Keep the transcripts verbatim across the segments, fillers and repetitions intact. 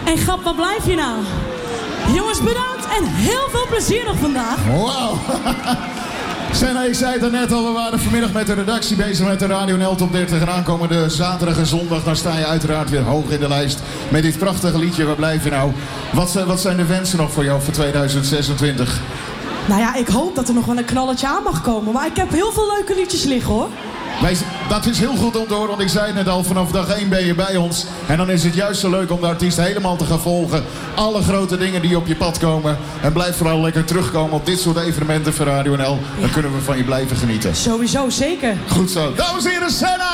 En grap, waar blijf je nou? Jongens, bedankt en heel veel plezier nog vandaag. Wauw. Senna, ik zei het er net al, we waren vanmiddag met de redactie bezig met de Radio N L Top dertig. En aankomende zaterdag en zondag, dan sta je uiteraard weer hoog in de lijst met dit prachtige liedje. Waar blijf je nou? Wat, wat zijn de wensen nog voor jou voor tweeduizend zesentwintig? Nou ja, ik hoop dat er nog wel een knalletje aan mag komen. Maar ik heb heel veel leuke liedjes liggen, hoor. Wij, dat is heel goed om te horen, want ik zei het net al, vanaf dag één ben je bij ons. En dan is het juist zo leuk om de artiest helemaal te gaan volgen. Alle grote dingen die op je pad komen. En blijf vooral lekker terugkomen op dit soort evenementen voor Radio N L. Dan ja. kunnen we van je blijven genieten. Sowieso, zeker. Goed zo. Dames en heren, Senna!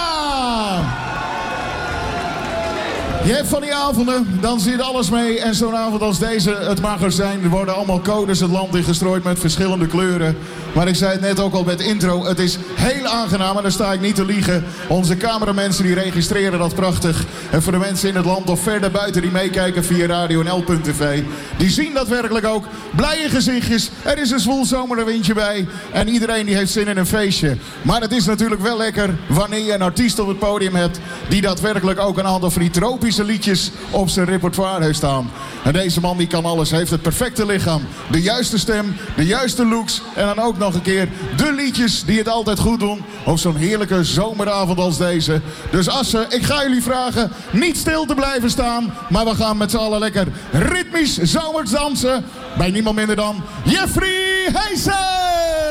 Je hebt van die avonden, dan zit alles mee. En zo'n avond als deze, het mag er zijn. Er worden allemaal codes het land ingestrooid met verschillende kleuren. Maar ik zei het net ook al met intro. Het is heel aangenaam en daar sta ik niet te liegen. Onze cameramensen die registreren dat prachtig. En voor de mensen in het land of verder buiten die meekijken via radio n l punt t v. Die zien dat werkelijk ook. Blije gezichtjes. Er is een zwoel zomerwindje bij. En iedereen die heeft zin in een feestje. Maar het is natuurlijk wel lekker wanneer je een artiest op het podium hebt. Die daadwerkelijk ook een aantal van die tropische liedjes op zijn repertoire heeft staan. En deze man die kan alles. Hij heeft het perfecte lichaam. De juiste stem. De juiste looks. En dan ook nog een keer de liedjes die het altijd goed doen op zo'n heerlijke zomeravond als deze. Dus Assen, ik ga jullie vragen niet stil te blijven staan, maar we gaan met z'n allen lekker ritmisch zomers dansen bij niemand minder dan Jeffrey Heesen!